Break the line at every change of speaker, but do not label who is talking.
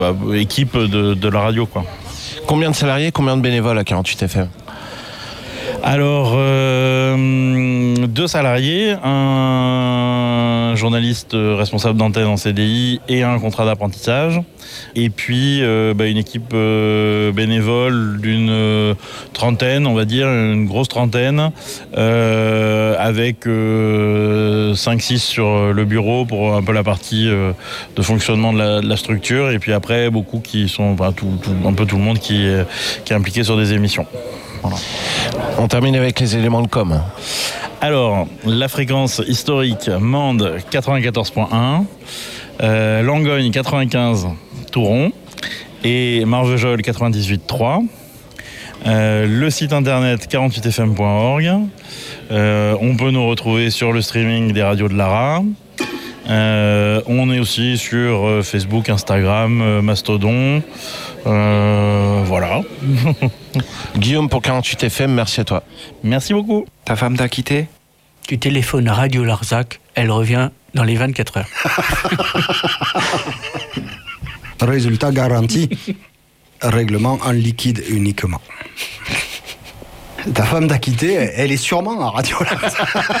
équipe de la radio, quoi.
Combien de salariés, combien de bénévoles à 48 FM ?
Alors, 2 salariés, un journaliste responsable d'antenne en CDI et un contrat d'apprentissage. Et puis, une équipe bénévole d'une trentaine, on va dire, une grosse trentaine, avec 5-6 sur le bureau pour un peu la partie de fonctionnement de la structure. Et puis après, beaucoup qui sont, un peu tout le monde qui est impliqué sur des émissions. Voilà.
On termine avec les éléments de com.
Alors, la fréquence historique Mende 94.1, Langogne 95 Touron et Marvejols 98.3. Le site internet 48fm.org. On peut nous retrouver sur le streaming des radios de Lara. On est aussi sur Facebook, Instagram, Mastodon. Voilà.
Guillaume pour 48 FM, merci à toi.
Merci beaucoup.
Ta femme t'a quitté ?
Tu téléphones à Radio Larzac, elle revient dans les 24 heures.
Résultat garanti. Règlement en liquide uniquement. Ta femme t'a quitté, elle est sûrement à Radio Larzac.